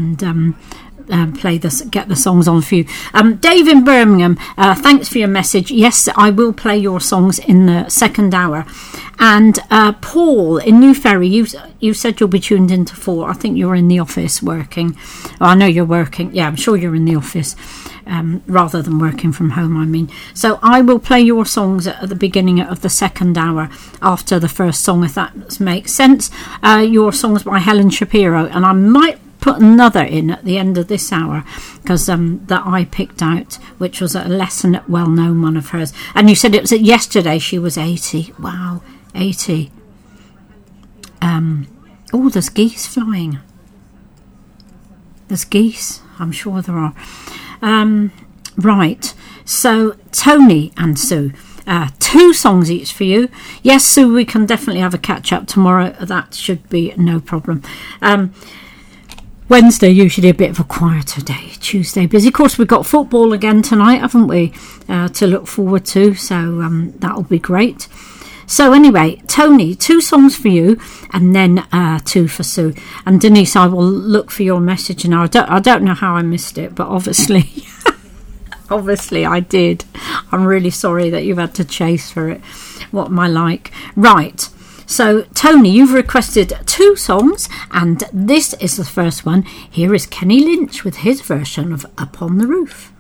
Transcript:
and get the songs on for you. Dave in Birmingham, thanks for your message. Yes, I will play your songs in the second hour. And Paul in New Ferry, you said you'll be tuned into 4. I think you're in the office working. Oh, I know you're working. Yeah, I'm sure you're in the office rather than working from home, I mean. So I will play your songs at the beginning of the second hour after the first song, if that makes sense. Your songs by Helen Shapiro, and I might put another in at the end of this hour, because that I picked out, which was a lesson well-known one of hers. And you said it was yesterday she was 80. Wow, 80. Oh, there's geese flying. There's geese, I'm sure there are. Right, so Tony and Sue, 2 songs each for you. Yes, Sue, we can definitely have a catch-up tomorrow. That should be no problem. Wednesday, usually a bit of a quieter day. Tuesday, busy. Of course, we've got football again tonight, haven't we, to look forward to. So that'll be great. So anyway, Tony, 2 songs for you, and then 2 for Sue. And Denise, I will look for your message now. I don't know how I missed it, but obviously, obviously I did. I'm really sorry that you've had to chase for it. What am I like? Right. So, Tony, you've requested 2 songs, and this is the first one. Here is Kenny Lynch with his version of Up on the Roof.